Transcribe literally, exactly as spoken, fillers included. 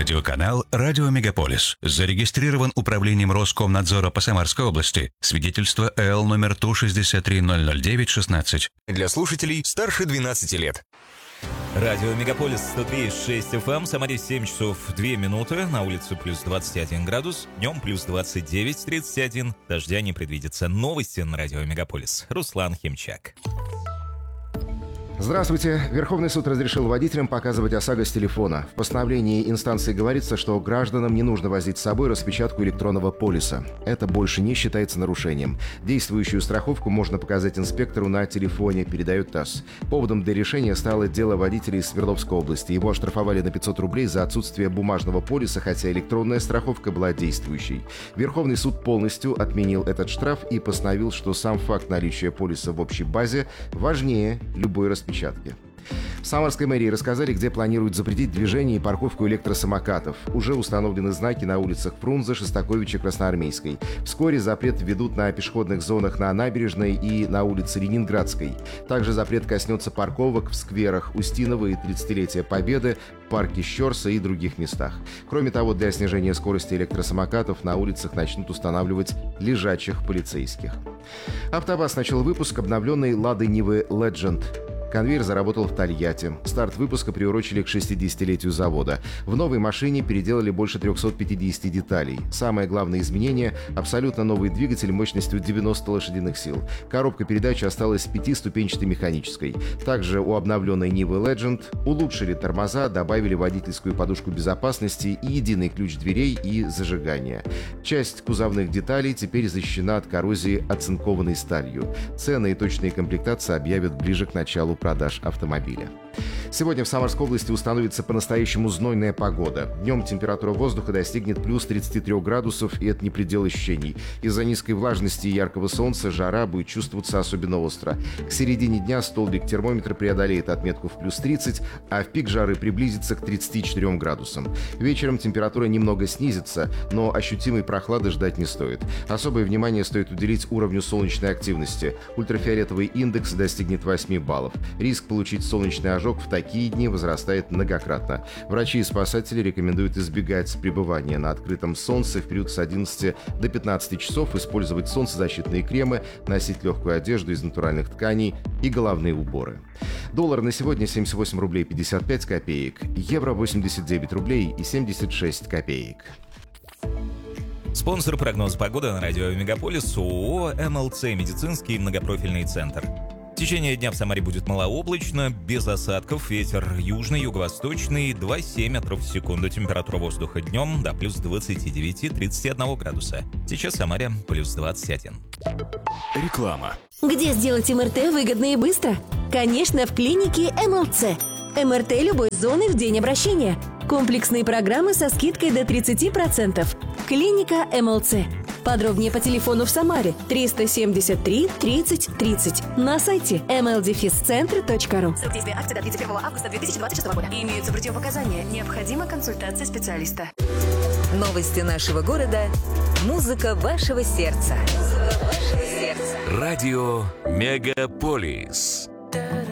Радиоканал «Радио Мегаполис». Зарегистрирован управлением Роскомнадзора по Самарской области. Свидетельство эл номер Ту шестьдесят три ноль ноль девять шестнадцать. Для слушателей старше двенадцати лет. Радио Мегаполис сто три и шесть эф эм, Самаре семь часов две минуты, на улице плюс двадцать один градус, днем плюс двадцать девять тридцать один, дождя не предвидится. Новости на Радио Мегаполис. Руслан Химчак. Здравствуйте. Верховный суд разрешил водителям показывать ОСАГО с телефона. В постановлении инстанции говорится, что гражданам не нужно возить с собой распечатку электронного полиса. Это больше не считается нарушением. Действующую страховку можно показать инспектору на телефоне, передает ТАСС. Поводом для решения стало дело водителя из Свердловской области. Его оштрафовали на пятьсот рублей за отсутствие бумажного полиса, хотя электронная страховка была действующей. Верховный суд полностью отменил этот штраф и постановил, что сам факт наличия полиса в общей базе важнее любой распечатки. Распечатки. В Самарской мэрии рассказали, где планируют запретить движение и парковку электросамокатов. Уже установлены знаки на улицах Фрунзе, Шостаковича, Красноармейской. Вскоре запрет введут на пешеходных зонах на Набережной и на улице Ленинградской. Также запрет коснется парковок в скверах Устинова и тридцатилетия Победы, в парке Щорса и других местах. Кроме того, для снижения скорости электросамокатов на улицах начнут устанавливать лежачих полицейских. АвтоВАЗ начал выпуск обновленной «Лады Нивы Legend». Конвейер заработал в Тольятти. Старт выпуска приурочили к шестидесятилетию завода. В новой машине переделали больше трехсот пятидесяти деталей. Самое главное изменение – абсолютно новый двигатель мощностью девяносто лошадиных сил. Коробка передач осталась пятиступенчатой механической. Также у обновленной Нивы Legend улучшили тормоза, добавили водительскую подушку безопасности и единый ключ дверей и зажигания. Часть кузовных деталей теперь защищена от коррозии оцинкованной сталью. Цены и точные комплектации объявят ближе к началу продаж автомобиля. Сегодня в Самарской области установится по-настоящему знойная погода. Днем температура воздуха достигнет плюс тридцати трёх градусов, и это не предел ощущений. Из-за низкой влажности и яркого солнца жара будет чувствоваться особенно остро. К середине дня столбик термометра преодолеет отметку в плюс тридцать, а в пик жары приблизится к тридцати четырем градусам. Вечером температура немного снизится, но ощутимой прохлады ждать не стоит. Особое внимание стоит уделить уровню солнечной активности. Ультрафиолетовый индекс достигнет восьми баллов. Риск получить солнечный ожог в такие дни возрастает многократно. Врачи и спасатели рекомендуют избегать пребывания на открытом солнце в период с одиннадцати до пятнадцати часов, использовать солнцезащитные кремы, носить легкую одежду из натуральных тканей и головные уборы. Доллар на сегодня семьдесят восемь рублей пятьдесят пять копеек, евро восемьдесят девять рублей и семьдесят шесть копеек. Спонсор прогноза погоды на радио Мегаполис ООО эм эл цэ «Медицинский многопрофильный центр». В течение дня в Самаре будет малооблачно, без осадков, ветер южный, юго-восточный, два целых семь метров в секунду. Температура воздуха днем до плюс двадцати девяти тридцати одного градуса. Сейчас в Самаре плюс двадцать один. Реклама. Где сделать эм эр тэ выгодно и быстро? Конечно, в клинике эм эл цэ. эм эр тэ любой зоны в день обращения. Комплексные программы со скидкой до тридцати процентов. Клиника эм эл цэ. Подробнее по телефону в Самаре триста семьдесят три тридцать тридцать. На сайте эм эл дефис центр точка ру. Срок действия акции до тридцать первого августа две тысячи двадцать шестого года. Имеются противопоказания. Необходима консультация специалиста. Новости нашего города. Музыка вашего сердца. Музыка вашего сердца. Радио Мегаполис. Да-да.